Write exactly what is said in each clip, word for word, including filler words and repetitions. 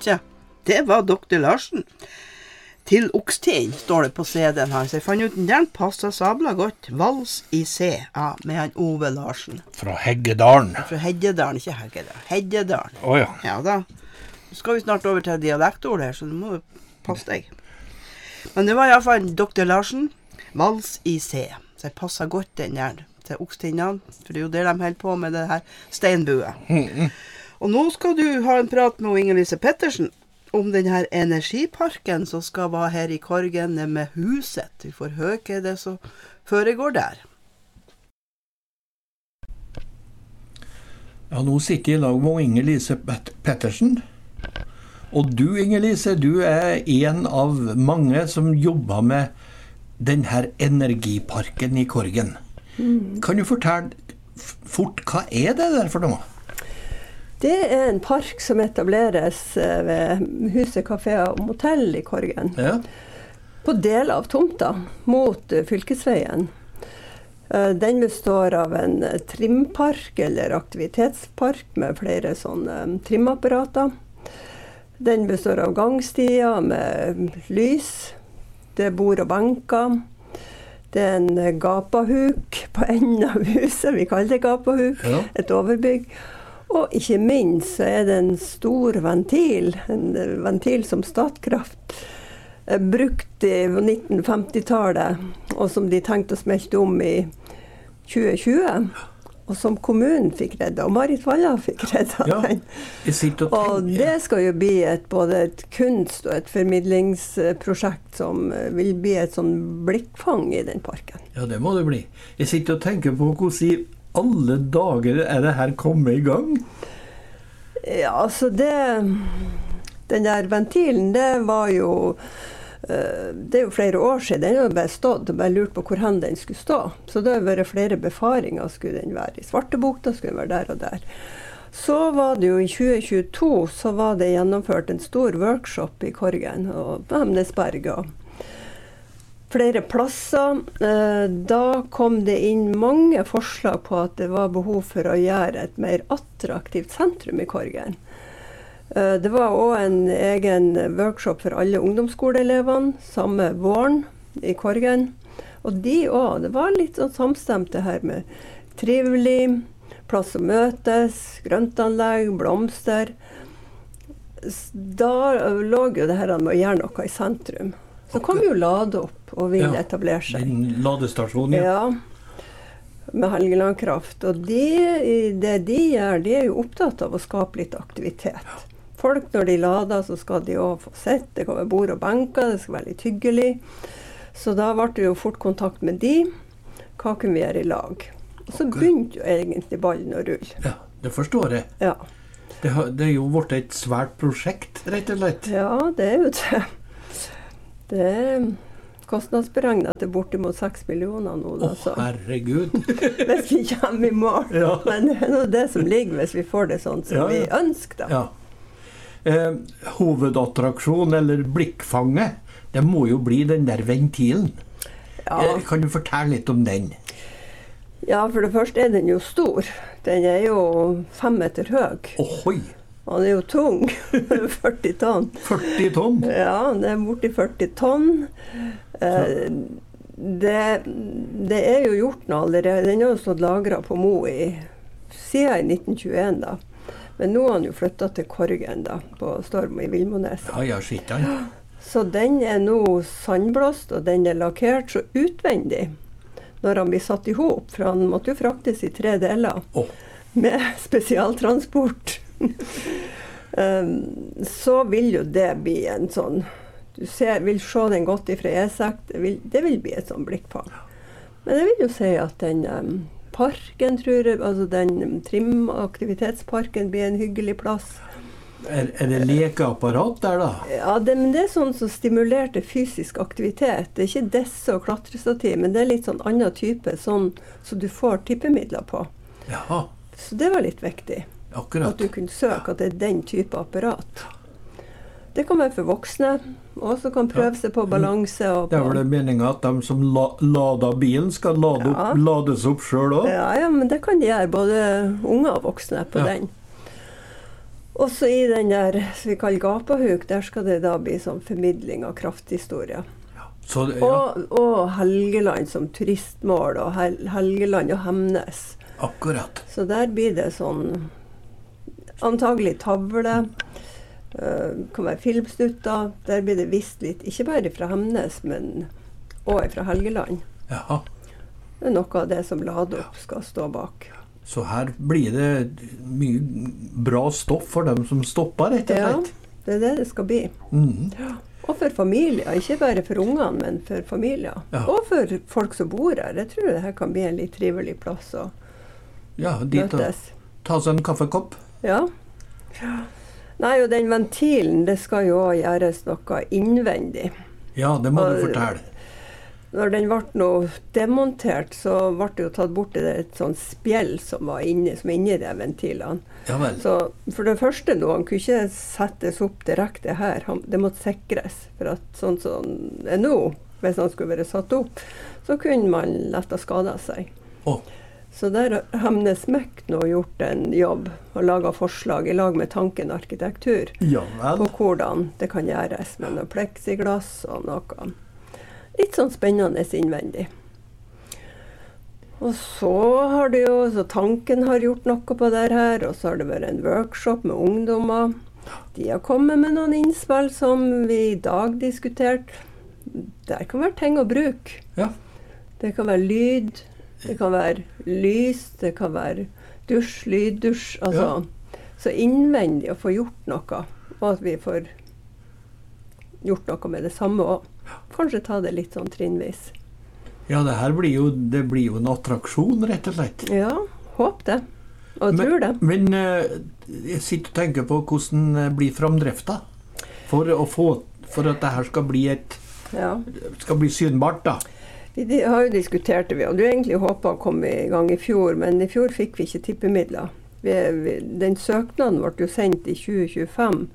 Tja, det var doktor Larsen. Til Okstein står det på C D-en hans. Jeg fant ut den der passet sabla godt. Vals i C, ja, med han Ove Larsen. Fra Heggedalen. Fra Heggedalen, ikke Heggedalen. Heggedalen. Åja. Oh, ja da. Nå skal vi snart over til dialektord her, så du må passe deg. Men det var i hvert fall doktor Larsen. Vals i C. Så jeg passet godt den der til Oksteinene, for det er jo det de holder på med det her steinbue. Mm-hmm. Og nå skal du ha en prat med Inger-Lise Pettersen om den her energiparken som skal være her i Korgen med huset. Vi får høre hva det så foregår der. Ja, nå sitter jeg i lag med Inger-Lise Pettersen. Og du, Inger-Lise, du er en av mange som jobber med den her energiparken i Korgen. Mm. Kan du fortelle fort, hva er det der for noe? Det er en park som etableres ved Huset Café og Motell i Korgen. Ja. På del av tomta, mot fylkesveien. Den består av en trimpark eller aktivitetspark med flere sånne trimapparater. Den består av gangstier med lys. Det er bord og benker. Det er en gapahuk på enden av huset. Vi kaller det gapahuk. Ja. Et overbygg. Og ikke minst så er det en stor ventil, en ventil som Statkraft brukte i nitten femti-tallet, og som de tenkte å smelte om i tjue tjue, og som kommunen fikk redda, og Marit Valla fikk redda ja, den. Og, og det skal jo bli et, både et kunst- og et formidlingsprosjekt som vil bli et sånn blikkfang i den parken. Ja, det må det bli. Jeg sitter og tenker på hvordan alle dager er det her kommet i gang? Ja, altså det... Den der ventilen, det var jo... Det er jo flere år siden. Den har jo bare stått og bare lurt på hvor hen den skulle stå. Så det har vært flere befaringer. Skulle den være i Svartebukta, skulle den være der og der. Så var det jo i tjue tjueto, så var det gjennomført en stor workshop i Korgen og Hemnesberg og flere plasser. Da kom det inn mange forslag på at det var behov for å gjøre et mer attraktivt sentrum i Korgen. Det var også en egen workshop for alle ungdomsskoleelevene, samme våren i Korgen. Og de også, det var litt sånn samstemt det her med trivelig, plass å møtes, grøntanlegg, blomster. Da lå jo det her med å gjøre noe i sentrum. Så kom jo Lade opp og vil ja, etablere seg. En ladestasjon, ja. Ja, med Helgeland Kraft. Og de, det de gjør, de er jo opptatt av å skape litt aktivitet. Folk, når de lader, så skal de også få sett. Det kan være bord og benker, det skal være litt hyggelig. Så da ble det jo fort kontakt med de. Hva kunne vi gjøre i lag? Og så begynte jo egentlig ballen å rulle. Ja, det forstår jeg. Ja. Det, har, det er jo blitt et svært prosjekt, rett og slett. Ja, det er jo det. Det er kostnadsberegnet til bortimot seks millioner nå. Å, oh, herregud! Hvis vi kommer i mål. Ja. Men det er det som ligger hvis vi får det sånn som ja, ja. vi ønsker. Da. Ja. Eh, hovedattraksjon, eller blikkfanget, det må jo bli den der ventilen. Ja. Eh, kan du fortelle litt om den? Ja, for det første er den jo stor. Den er jo fem meter høy. Ohoi! Han er jo tung, førti tonn. førti tonn? Ja, det er borti førti tonn. Eh, det, det er jo gjort noe allerede. Den har jo stått lagret på Mo i, siden i nitten tjueen da. Men nå har han jo flyttet til Korgen da, på Storm i Vilmones. Ja, ja, shit, ja. Så den er nå sandblåst, og den er lakkert så utvendig. Når han blir satt ihop, for han måtte jo fraktes i tre deler. Oh. Med spesialtransport. um, så vil jo det bli en sånn, du ser, vil se den godt ifra E seks, det vil, det vil bli et sånn blikkfang. Men jeg vil jo si at den um, parken, tror jeg, altså den trimaktivitetsparken blir en hyggelig plass. Er, er det lekeapparat der da? Ja, det, men det er sånn som stimulerer til fysisk aktivitet. Det er ikke desse og klatrestativ, men det er litt sånn annen type, sånn så du får tippemidler på. Jaha. Så det var litt viktig. Akkurat. At du kunne søke at det er den type apparat. Det kan være for voksne, og så kan prøve seg på balanse. Og på. Det er vel det meningen at de som la, lader bilen skal lade ja. opp, lades opp selv også? Ja, ja, men det kan de gjøre, både unge og voksne på ja. den. også i den der, som vi kaller gapahuk, der skal det da bli sånn formidling av krafthistorie. Så, ja. Og, og Helgeland som turistmål, og Hel Helgeland og Hemnes. Akkurat. Så der blir det sånn, antagelig tavle, uh, kan være filmsnutter, der blir det vist litt, ikke bare fra Hemnes, men også fra Helgeland. Jaha. Det er noe av det som Ladopp skal stå bak. Så her blir det mye bra stoff for dem som stopper, rett og slett. Ja, det er det det skal bli. Mm. Ja. Og for familier, ikke bare for ungene, men for familier. Ja. Og for folk som bor her. Jeg tror det her kan bli en litt trivelig plass å Ja, dit å møtes. ta seg en kaffekopp. Ja. Nei, og den ventilen, det skal jo også gjøres noe innvendig. Ja, det må Og- du fortelle. Når den ble nå demontert, så ble det jo tatt bort det et sånt spjell som var inni, som er inni de ventilene. Ja vel. Så for det første nå, han kunne ikke settes opp direkte her. Han, det måtte sikres. For at sånn som det er nå, hvis han skulle være satt opp, så kunne man lett ha skadet seg. Å, Så der har Hemnes Mek nå gjort en jobb og laget forslag i lag med Tanken arkitektur ja på vel. hvordan det kan gjøres med noe plexiglass og noe litt sånn spennende innvendig. Og så har det jo, så Tanken har gjort noe på det her, og så har det vært en workshop med ungdommer. De har kommet med noen innspill som vi i dag diskuterte. Der kan være ting å bruke. Ja. Det kan være lyd, det kan være lys, det kan være dusj, lyddusj, altså. Så innvendig å få gjort noe, og at vi får gjort noe med det samme også. Kanskje ta det litt sånn trinnvis. Ja, det her blir jo, det blir jo en attraksjon, rett og slett. Ja, håp det. Og tror det. Men, men eh, jeg sitter og tenker på hvordan det blir framdrifta for å få, for at det her skal bli et, Ja. skal bli synbart da. Vi de har jo diskutert det, vi hadde jo egentlig håpet å komme i gang i fjor, men i fjor fikk vi ikke tippemidler. Vi, vi, den søknaden ble jo sendt i tjue tjuefem,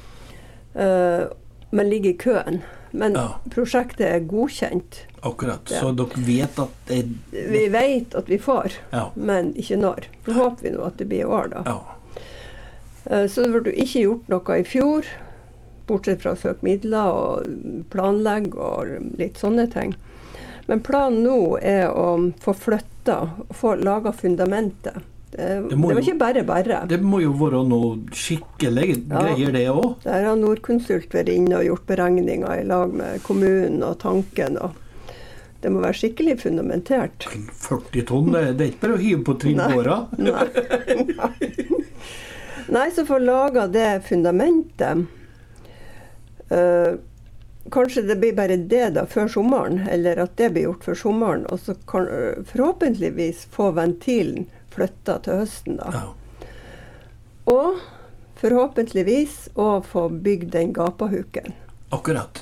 uh, men ligger i køen. Men Ja. prosjektet er godkjent. Akkurat. Ja. Så dere vet at det, Vi vet at vi får, ja, men ikke når. Så håper vi nå at det blir i år da. ja. Uh, så det ble ikke gjort noe i fjor, bortsett fra å søke midler og planlegge og litt sånne ting. Men planen nå er å få flytta og få laget fundamentet. Det, Det det må var jo- ikke bare bare. Det må jo være noe skikkelig Ja. greier det også. Der har Nordkonsult vært inne og gjort beregninger i lag med kommunen og Tanken. Og det må være skikkelig fundamentert. førti tonn, det, det er ikke bare å hive på trinnbåra. Nei. Nei, så få laga det fundamentet. Uh, kanskje det blir bare det da før sommeren, eller at det blir gjort før sommeren. Og så kan uh, forhåpentligvis få ventilen flytta til høsten da. Ja. Og forhåpentligvis å få bygd den gapahuken. Akkurat.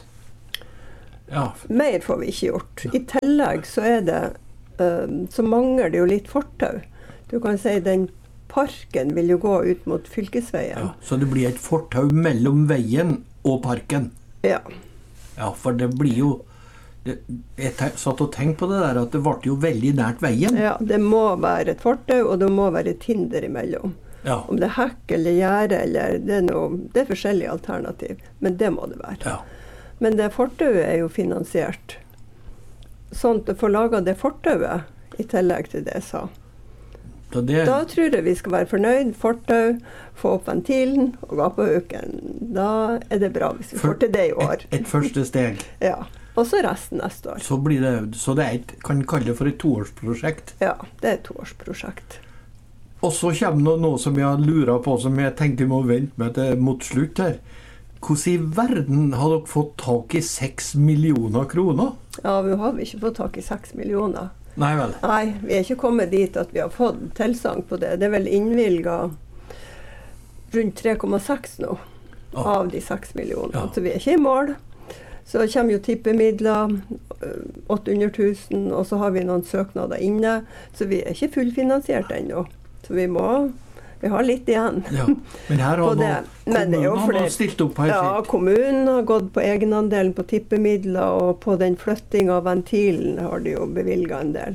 Ja, Mer får vi ikke gjort. I tillegg så er det uh, så mangler det jo litt fortau. Du kan si den parken vil jo gå ut mot fylkesveien. ja. Så det blir et fortau mellom veien og parken. Ja. Ja, for det blir jo det, Jeg te- satt og tenkte på det der, at det ble jo veldig nært veien. Ja, det må være et fortau, og det må være et hinder imellom. Ja, Om det er hekk eller gjerde, eller det er, noe, det er forskjellige alternativ. Men det må det være. ja. Men det fortauet er jo finansiert. Sånn at du får laga det fortauet i tillegg til det jeg sa. Så det, Da tror jeg vi skal være fornøyd. Fortau, få opp ventilen og gapahuken. Da er det bra hvis vi For- får til det i år. et, et første steg. Ja. Og så resten neste år. Så, blir det, så det er et, kan kalle det for et toårsprosjekt. Ja, det er et toårsprosjekt. Og så kommer det noe som jeg har luret på, som jeg tenkte vi må vente med til mot slutt her. Hvordan i verden har dere fått tak i seks millioner kroner? Ja, vi har ikke fått tak i seks millioner. Nei vel. Nei, vi er ikke kommet dit at vi har fått tilsagn på det. Det er vel innvilga rundt tre komma seks nå Ja. av de seks millionene. Ja. Så vi er ikke i mål. Så kommer jo tippemidler, åttehundre tusen, og så har vi noen søknader inne. Så vi er ikke fullfinansiert ennå. Så vi må Vi har litt igjen. Ja. Men her På har det. nå Men det er jo kommunen har flere- stilt opp her. Ja, sitt. kommunen har gått på egenandelen på tippemidler, og på den flyttinga av ventilen har de jo bevilga en del.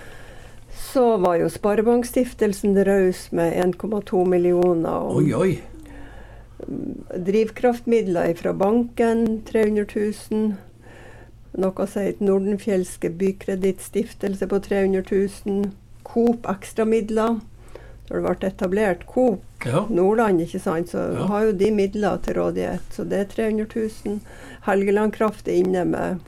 Så var jo Sparebankstiftelsen raus med en komma to millioner. Og Oi, oi. Drivkraftmidler fra banken, tre hundre tusen. Noe som heter Nordenfjelske Bykredittstiftelse på tre hundre tusen. Coop ekstramidler. Når det ble etablert Coop Ja. Nordland, ikke sant, så Ja. har jo de midler til rådighet. Så det er tre hundre tusen. Helgeland Kraft er inne med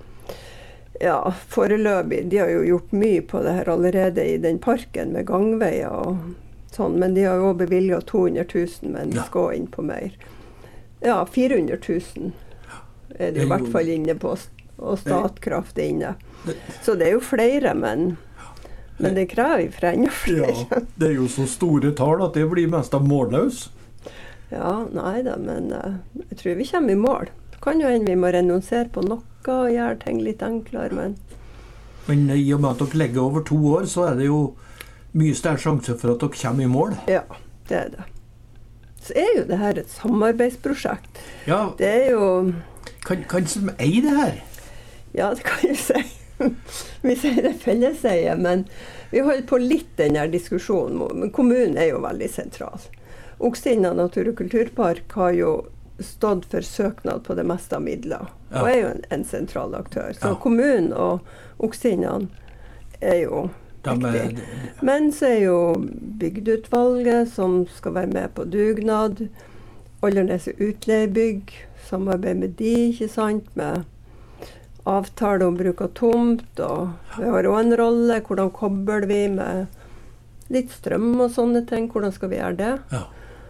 ja, foreløpig. De har jo gjort mye på det her allerede i den parken med gangveier og sånn, men de har jo også bevilget to hundre tusen, men de Ja. skal inn på mer. Ja, fire hundre tusen er de Det er i hvert jo- fall inne på, og Statkraft er inne. Det- Så det er jo flere, men, men det krever fra enda flere. Ja, det er jo så store tall at det blir mest av målløs. Ja, nei da, men uh, jeg tror vi kommer i mål. Det kan jo hende vi må renonsere på noe og gjøre ting litt enklere, men Men i og med at dere legger over to år, så er det jo mye større sjanse for at dere kommer i mål. ja, det er det. Så er jo det her et samarbeidsprosjekt. Ja, Det er jo kan, kan som eier det her? Ja, det kan jeg si. Vi sier det felleseie, men vi holder på litt den her diskusjonen. Men kommunen er jo veldig sentral. Oksinna natur- og kulturpark har jo stått for søknad på det meste av midler, Ja. og er jo en, en sentral aktør. Så Ja. kommunen og Oksinna er jo De er, viktig. Men så er jo bygdeutvalget som skal være med på dugnad. Olderneset utleiebygg, samarbeid med de, ikke sant, med avtale om bruk av tomt, og vi har også en rolle, hvordan kobler vi med litt strøm og sånne ting, hvordan skal vi gjøre det? ja,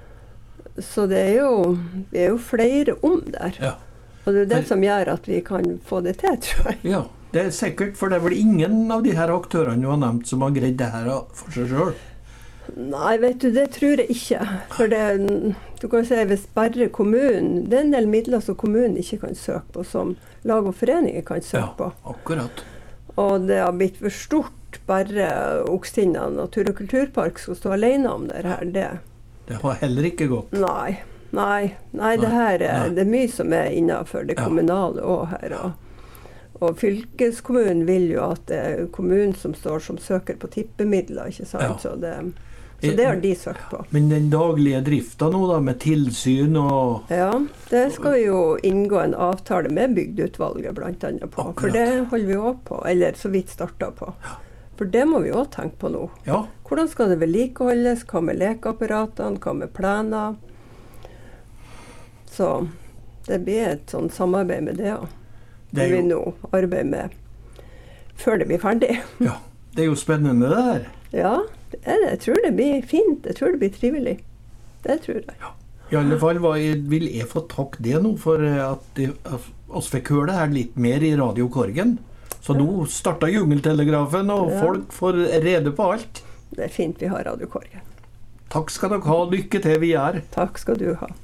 Så det er jo, vi er jo flere om der, ja, og det er det Men- som gjør at vi kan få det til, tror jeg. ja. Det er sikkert, for det er vel ingen av de her aktørene du har nevnt som har greid det her for seg sjøl. Nei, vet du, det tror jeg ikke. For det, du kan si hvis bare kommunen, det er en del midler som kommunen ikke kan søke på, som lag og foreninger kan søke på. Akkurat. Og det har blitt for stort, bare Oksinna natur- og kulturpark skal stå alene om det her. Det. Det har heller ikke gått. Nei, nei, nei, det Nei, her er, nei. det er mye som er innenfor det Ja. kommunale også her. Og, og fylkeskommunen vil jo at det er kommunen som står som søker på tippemidler, ikke sant? Ja. Så, det, så det har de søkt på. Men den daglige drifta nå, da, med tilsyn og Ja, det skal vi jo inngå en avtale med bygdeutvalget blant annet på. Akkurat. For det holder vi også på, eller så vidt starta på. For det må vi også tenke på nå. Ja, Hvordan skal det vedlikeholdes? Hva med lekeapparatene? Hva med plener? Så det blir et sånn samarbeid med det òg. det er vi jo, nå arbeider med før det blir ferdig. ja, det er jo spennende, det her. Ja, det er det. Jeg tror det blir fint. Jeg tror det blir trivelig. Det tror jeg. I alle fall hva jeg, vil jeg få takke det nå for eh, at de- at oss fikk høre det her litt mer i Radio Korgen. Så nå starta jungeltelegrafen, og Ja. folk får rede på alt. Det er fint vi har Radio Korgen. Takk skal dere ha. Lykke til videre. Takk skal du ha.